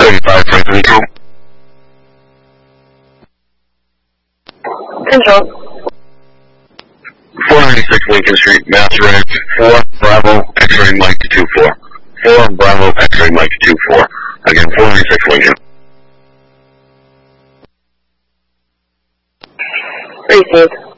35 Franklin Control. Control. 496 Lincoln Street, Mass Ridge, 4 Bravo X-ray Mike 24. 4 Bravo X-ray Mike 24. Again, 496 Lincoln. Received.